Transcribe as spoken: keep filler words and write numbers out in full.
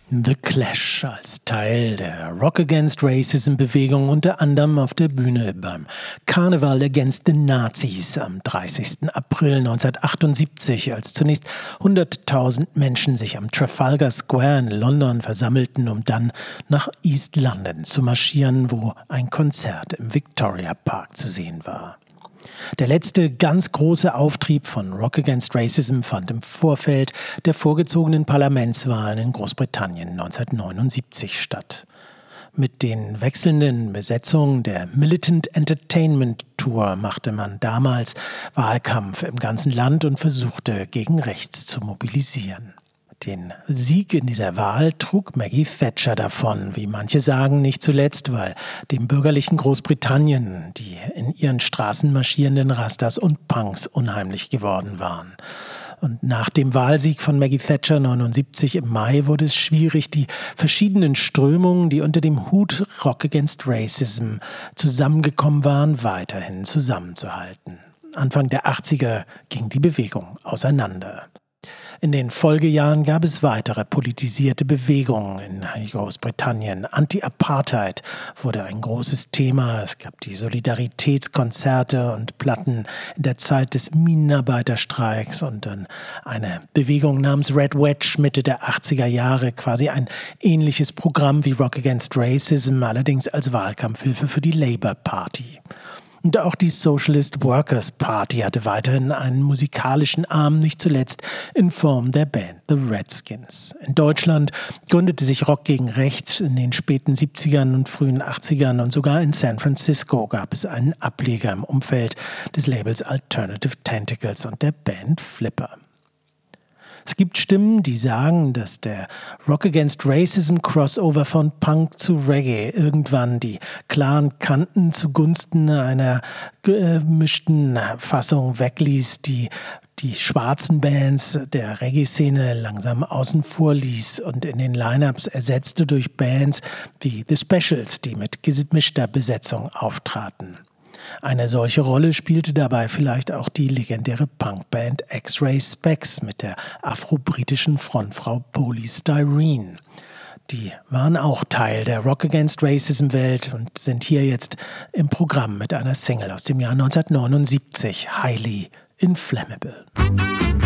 The Clash als Teil der Rock Against Racism-Bewegung unter anderem auf der Bühne beim Carnival Against the Nazis am dreißigsten April neunzehnhundertachtundsiebzig, als zunächst hunderttausend Menschen sich am Trafalgar Square in London versammelten, um dann nach East London zu marschieren, wo ein Konzert im Victoria Park zu sehen war. Der letzte ganz große Auftrieb von Rock Against Racism fand im Vorfeld der vorgezogenen Parlamentswahlen in Großbritannien neunzehnhundertneunundsiebzig statt. Mit den wechselnden Besetzungen der Militant Entertainment Tour machte man damals Wahlkampf im ganzen Land und versuchte, gegen rechts zu mobilisieren. Den Sieg in dieser Wahl trug Maggie Thatcher davon, wie manche sagen, nicht zuletzt, weil dem bürgerlichen Großbritannien die in ihren Straßen marschierenden Rastas und Punks unheimlich geworden waren. Und nach dem Wahlsieg von Maggie Thatcher neunundsiebzig im Mai wurde es schwierig, die verschiedenen Strömungen, die unter dem Hut Rock Against Racism zusammengekommen waren, weiterhin zusammenzuhalten. Anfang der achtziger ging die Bewegung auseinander. In den Folgejahren gab es weitere politisierte Bewegungen in Großbritannien. Anti-Apartheid wurde ein großes Thema. Es gab die Solidaritätskonzerte und Platten in der Zeit des Minenarbeiterstreiks und dann eine Bewegung namens Red Wedge Mitte der achtziger Jahre, quasi ein ähnliches Programm wie Rock Against Racism, allerdings als Wahlkampfhilfe für die Labour Party. Und auch die Socialist Workers Party hatte weiterhin einen musikalischen Arm, nicht zuletzt in Form der Band The Redskins. In Deutschland gründete sich Rock gegen Rechts in den späten siebzigern und frühen achtzigern und sogar in San Francisco gab es einen Ableger im Umfeld des Labels Alternative Tentacles und der Band Flipper. Es gibt Stimmen, die sagen, dass der Rock Against Racism Crossover von Punk zu Reggae irgendwann die klaren Kanten zugunsten einer gemischten Fassung wegließ, die die schwarzen Bands der Reggae-Szene langsam außen vor ließ und in den Line-Ups ersetzte durch Bands wie The Specials, die mit gemischter Besetzung auftraten. Eine solche Rolle spielte dabei vielleicht auch die legendäre Punkband X-Ray Spex mit der afro-britischen Frontfrau Polystyrene. Die waren auch Teil der Rock Against Racism-Welt und sind hier jetzt im Programm mit einer Single aus dem Jahr neunzehnhundertneunundsiebzig, Highly Inflammable.